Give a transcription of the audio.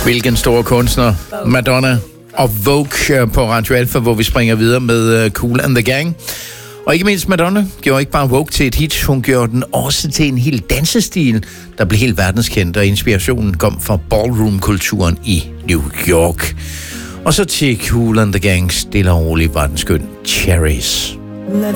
Hvilken store kunstner. Madonna og Vogue på Radio Alpha, hvor vi springer videre med Kool and the Gang. Og ikke mindst Madonna gjorde ikke bare Vogue til et hit, hun gjorde den også til en hel dansestil, der blev helt verdenskendt, og inspirationen kom fra ballroom-kulturen i New York. Og så til Kool and the Gang, stille og roligt var den skøn Cherries. Let's